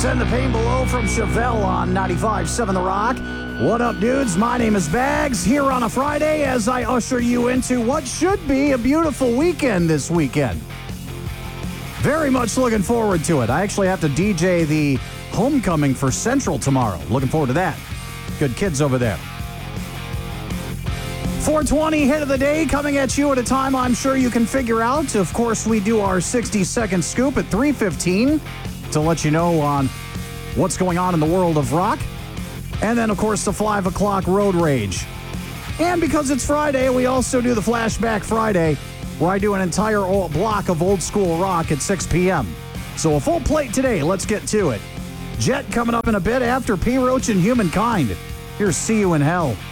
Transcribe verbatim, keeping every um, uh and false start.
Send the pain below from Chevelle on ninety-five point seven The Rock. What up, dudes? My name is Bags, here on a Friday as I usher you into what should be a beautiful weekend this weekend. Very much looking forward to it. I actually have to D J the homecoming for Central tomorrow. Looking forward to that. Good kids over there. four twenty hit of the day coming at you at a time I'm sure you can figure out. Of course, we do our sixty-second scoop at three fifteen to let you know on what's going on in the world of rock. And then, of course, the five o'clock Road Rage. And because it's Friday, we also do the Flashback Friday, where I do an entire old block of old school rock at six p.m. So a full plate today. Let's get to it. Jet coming up in a bit after P. Roach and Humankind. Here's See You in Hell.